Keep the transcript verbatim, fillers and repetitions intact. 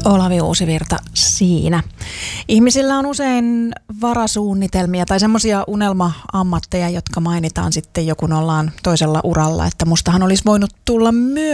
Olavi Uusivirta siinä. Ihmisillä on usein varasuunnitelmia tai semmoisia unelma-ammatteja, jotka mainitaan sitten jo kun ollaan toisella uralla, että mustahan olisi voinut tulla